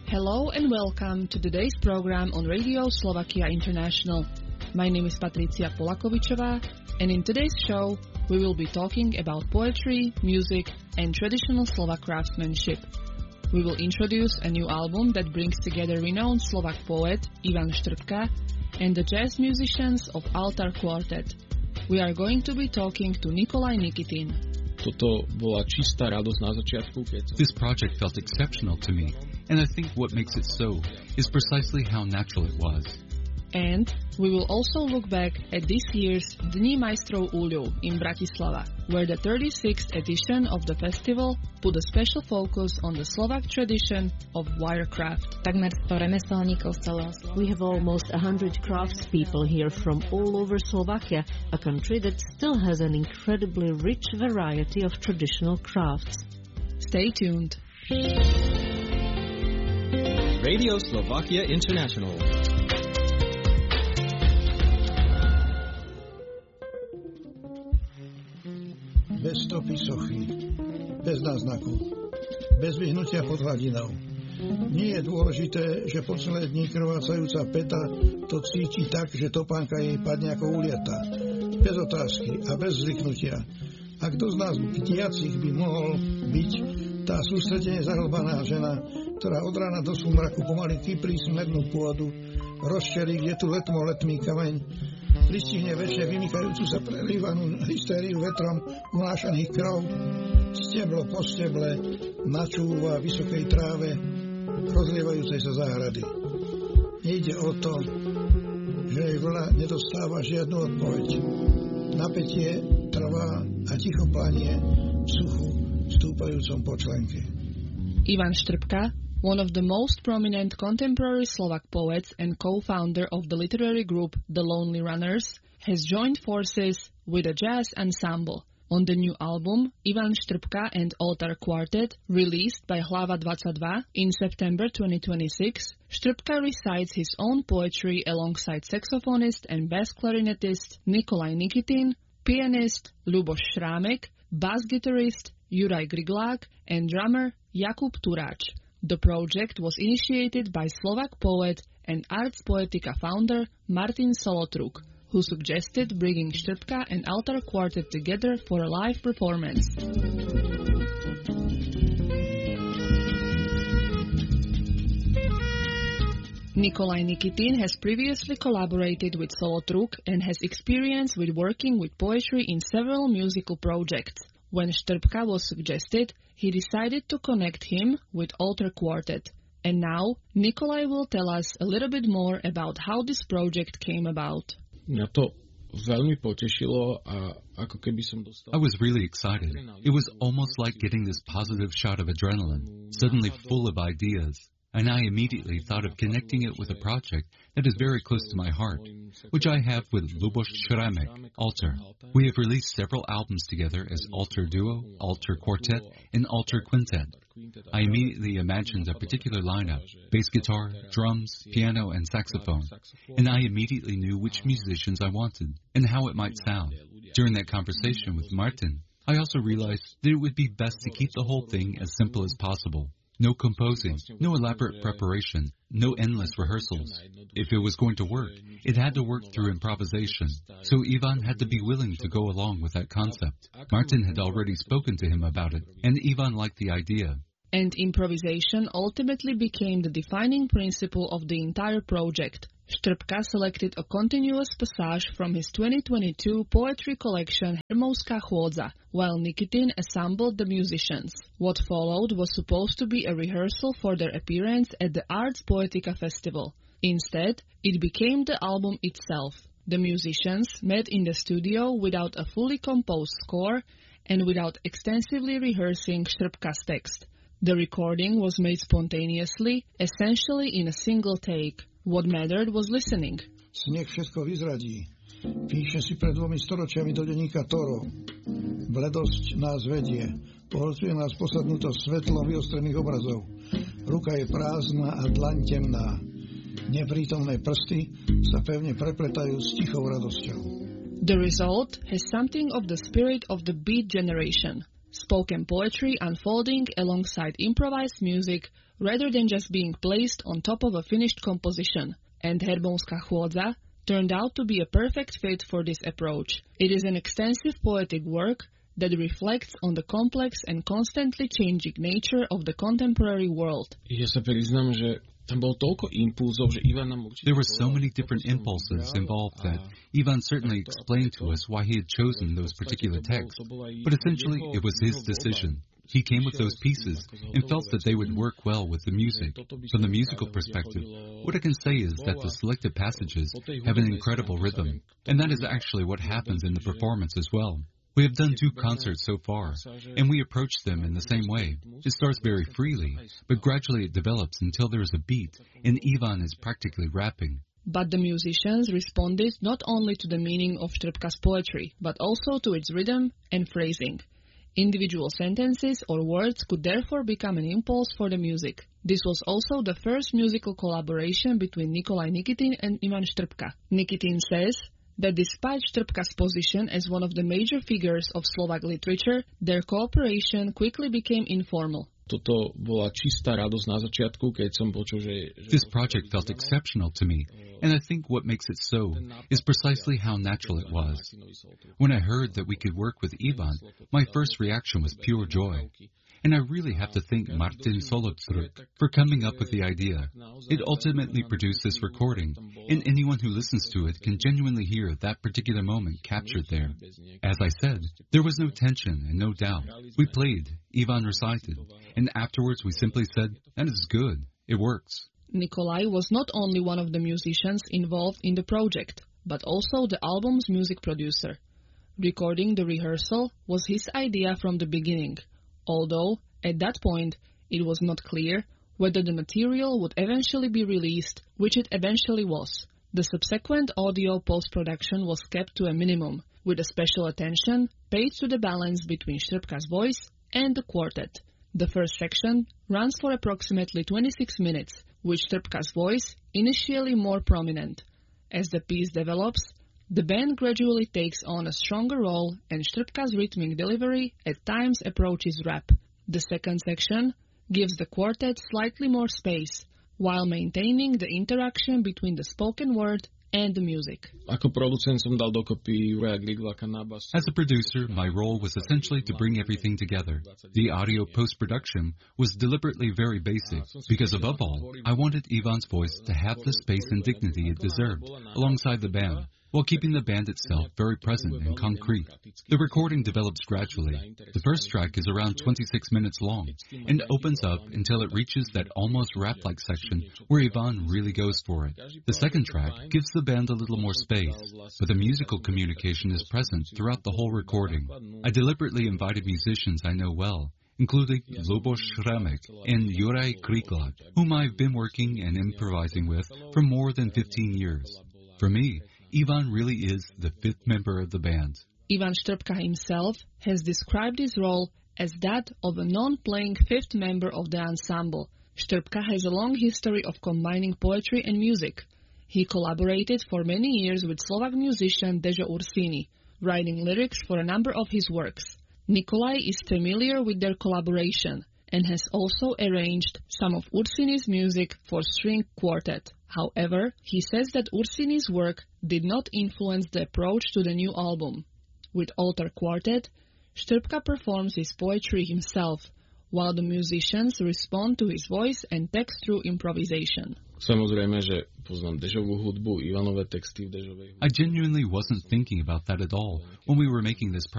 Hello and welcome to today's program on Radio Slovakia International. My name is Patricia Polakovičová, and in today's show we will be talking about poetry, music and traditional Slovak craftsmanship. We will introduce a new album that brings together renowned Slovak poet Ivan Štrbka and the jazz musicians of Altar Quartet. We are going to be talking to Nikolaj Nikitin. Toto bola čistá radosť na začiatku, This project felt exceptional to me, and I think what makes it so is precisely how natural it was. And we will also look back at this year's Dni majstrov úľov in Bratislava, where the 36th edition of the festival put a special focus on the Slovak tradition of wirecraft. Takmer 100 remeselníkov z celého Slovenska. We have almost 100 craftspeople here from all over Slovakia, a country that still has an incredibly rich variety of traditional crafts. Stay tuned. Radio Slovakia International. Bez stopy sochy, bez náznaku, bez vyhnutia pod hladinou. Nie je dôležité, že po celé dni krvácajúca peta to cíti tak, že topánka jej padne ako uliata. Bez otázky a bez zvyknutia. A kto z nás bdiacich by mohol byť tá sústredene zahlbaná žena, ktorá od rána do súmraku pomaly kyplí smednú pôdu, rozčerí, kde tu letmo letmý kameň, pristihne večne vymykajúcu sa prelívanú hystériu vetrom unášaných krov, steblo po steble načúva vysokej tráve rozlievajúcej sa záhrady. Nejde o to, že jej vlna nedostáva žiadnu odpoveď. Napätie trvá a ticho planie v suchu stúpajúcom po členke. Ivan Štrbka, one of the most prominent contemporary Slovak poets and co-founder of the literary group The Lonely Runners, has joined forces with a jazz ensemble. On the new album, Ivan Štrbka and Altar Quartet, released by Hlava 22 in September 2026, Štrbka recites his own poetry alongside saxophonist and bass clarinetist Nikolaj Nikitin, pianist Ľuboš Šrámek, bass guitarist Juraj Griglák, and drummer Jakub Turáč. The project was initiated by Slovak poet and Arts Poetica founder Martin Solotruk, who suggested bringing Štrbka and Altar Quartet together for a live performance. Nikolaj Nikitin has previously collaborated with Solotruk and has experience with working with poetry in several musical projects. When Štrbka was suggested, he decided to connect him with Altar Quartet. And now, Nikolaj will tell us a little bit more about how this project came about. Mňa to veľmi potešilo a ako keby som dostal... I was really excited. It was almost like getting this positive shot of adrenaline, suddenly full of ideas. And I immediately thought of connecting it with a project that is very close to my heart, which I have with Ľuboš Šrámek, Altar. We have released several albums together as Altar Duo, Altar Quartet, and Altar Quintet. I immediately imagined a particular lineup, bass guitar, drums, piano, and saxophone, and I immediately knew which musicians I wanted and how it might sound. During that conversation with Martin, I also realized that it would be best to keep the whole thing as simple as possible. No composing, no elaborate preparation, no endless rehearsals. If it was going to work, it had to work through improvisation. So Ivan had to be willing to go along with that concept. Martin had already spoken to him about it, and Ivan liked the idea. And improvisation ultimately became the defining principle of the entire project. Štrbka selected a continuous passage from his 2022 poetry collection Hermovská chôdza, while Nikitin assembled the musicians. What followed was supposed to be a rehearsal for their appearance at the Arts Poetica Festival. Instead, it became the album itself. The musicians met in the studio without a fully composed score and without extensively rehearsing Štrbka's text. The recording was made spontaneously, essentially in a single take. What mattered was listening. Sneh všetko vyzradí. Píše si pred 2 storočiami do denníka Toro. Bledosť nás vedie. Pohlcuje nás posadnuto svetlom vyostrených obrazov. Ruka je prázdna a dlaň temná. Neprítomné prsty sa pevne prepletajú s tichou radosťou. The result has something of the spirit of the Beat generation. spoken poetry unfolding alongside improvised music rather than just being placed on top of a finished composition. And Herbonská chôdza turned out to be a perfect fit for this approach. It is an extensive poetic work that reflects on the complex and constantly changing nature of the contemporary world. Ja sa priznám, že tam bolo toľko impulzov, že Ivan nám určite... There were so many different impulses involved that Ivan certainly explained to us why he had chosen those particular texts, but essentially it was his decision. He came with those pieces and felt that they would work well with the music. From the musical perspective, what I can say is that the selected passages have an incredible rhythm, and that is actually what happens in the performance as well. We have done 2 concerts so far, and we approach them in the same way. It starts very freely, but gradually it develops until there is a beat, and Ivan is practically rapping. But the musicians responded not only to the meaning of Štrbka's poetry, but also to its rhythm and phrasing. Individual sentences or words could therefore become an impulse for the music. This was also the first musical collaboration between Nikolaj Nikitin and Ivan Štrbka. Nikitin says that despite Štrbka's position as one of the major figures of Slovak literature, their cooperation quickly became informal. Toto bola čistá radosť na začiatku, keď som počul, že... This project felt exceptional to me, and I think what makes it so is precisely how natural it was. When I heard that we could work with Ivan, my first reaction was pure joy. And I really have to thank Martin Solotstruk for coming up with the idea. It ultimately produced this recording, and anyone who listens to it can genuinely hear that particular moment captured there. As I said, there was no tension and no doubt. We played, Ivan recited, and afterwards we simply said, "That is good, it works." Nikolaj was not only one of the musicians involved in the project, but also the album's music producer. Recording the rehearsal was his idea from the beginning, although, at that point, it was not clear whether the material would eventually be released, which it eventually was. The subsequent audio post-production was kept to a minimum, with a special attention paid to the balance between Štrbka's voice and the quartet. The first section runs for approximately 26 minutes, with Štrbka's voice initially more prominent. As the piece develops, the band gradually takes on a stronger role, and Štrbka's rhythmic delivery at times approaches rap. The second section gives the quartet slightly more space, while maintaining the interaction between the spoken word and the music. Ako producent som dal dokopy Juraja Grigláka na bas. As a producer, my role was essentially to bring everything together. The audio post-production was deliberately very basic, because above all, I wanted Ivan's voice to have the space and dignity it deserved, alongside the band, while keeping the band itself very present and concrete. The recording develops gradually. The first track is around 26 minutes long and opens up until it reaches that almost rap-like section where Ivan really goes for it. The second track gives the band a little more space, but the musical communication is present throughout the whole recording. I deliberately invited musicians I know well, including Lubos Šramek and Juraj Griglák, whom I've been working and improvising with for more than 15 years. For me, Ivan really is the 5th member of the band. Ivan Štrbka himself has described his role as that of a non-playing 5th member of the ensemble. Štrbka has a long history of combining poetry and music. He collaborated for many years with Slovak musician Dežo Ursini, writing lyrics for a number of his works. Nikolaj is familiar with their collaboration and has also arranged some of Ursini's music for string quartet. However, he says that Ursini's work did not influence the approach to the new album. With Altar Quartet, Štrbka performs his poetry himself, while the musicians respond to his voice and text through improvisation. Samozrejme, že poznám Dežovú hudbu, Ivanové texty v Dežovej hudbe. I genuinely wasn't thinking about that at all when we were making this project.